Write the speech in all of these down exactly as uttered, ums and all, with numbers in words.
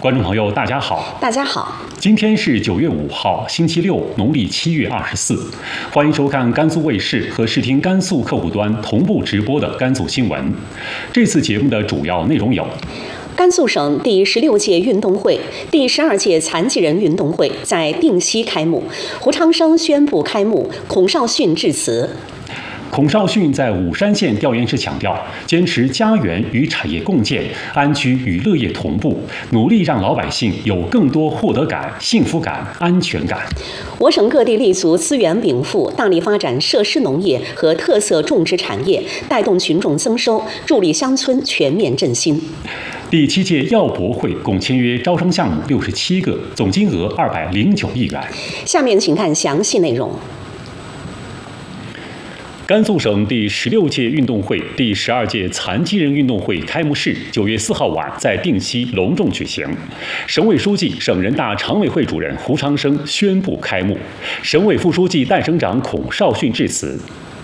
观众朋友，大家好！ 大家好， 今天是九月五号，星期六，农历七月二十四。欢迎收看甘肃卫视和视听甘肃客户端同步直播的甘肃新闻。这次节目的主要内容有： 甘肃省第十六届运动会、第十二届残疾人运动会在定西开幕，胡昌生宣布开幕，孔少迅致辞。 孔少迅在武山县调研时强调，坚持家园与产业共建，安居与乐业同步，努力让老百姓有更多获得感、幸福感、安全感。 我省各地立足资源禀赋，大力发展设施农业和特色种植产业，带动群众增收，助力乡村全面振兴。 第七届药博会共签约招商项目六十七个，总金额二百零九亿元。 下面请看详细内容。 甘肃省第十六届运动会、第十二届残疾人运动会开幕式九月四号晚在定西隆重举行。省委书记、省人大常委会主任胡昌生宣布开幕，省委副书记、代省长孔少迅致辞。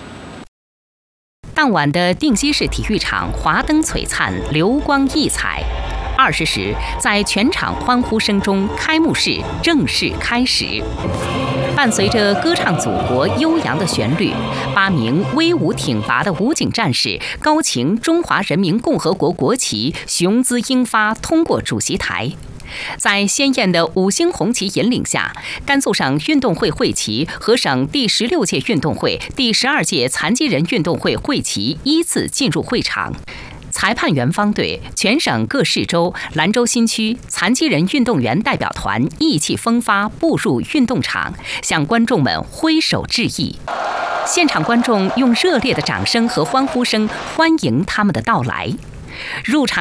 当晚的定西市体育场华灯璀璨，流光溢彩。二十时，在全场欢呼声中，开幕式正式开始。伴随着歌唱祖国悠扬的旋律，八名威武挺拔的武警战士高擎中华人民共和国国旗，雄姿英发通过主席台。在鲜艳的五星红旗引领下，甘肃省运动会会旗和省第十六届运动会、第十二届残疾人运动会会旗依次进入会场。裁判员方队、全省各市州、兰州新区残疾人运动员代表团意气风发步入运动场，向观众们挥手致意。现场观众用热烈的掌声和欢呼声欢迎他们的到来。入场